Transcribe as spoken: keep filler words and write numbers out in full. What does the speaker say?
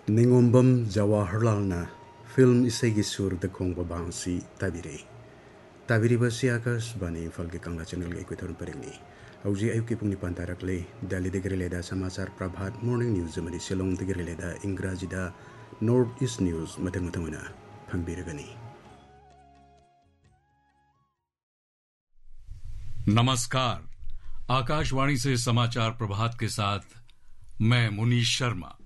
Ningombam जवाहरलालना film इसेगी सुरद खोंगबा Bansi ताबिरे ताबिरिबसी Akashvani इम्फालगी Kangla channel इक्वेथर परिंगनी हौजी अयुकी पुंगनि पांतारकले Delhi दिगरिलेदा समाचार प्रभात morning news जमनि Shillong दिगरिलेदा इंग्राजीदा north east news मथंग मथंगना फंगबिरगनी। नमस्कार, आकाशवाणी से समाचार प्रभात के साथ मैं मुनीश शर्मा।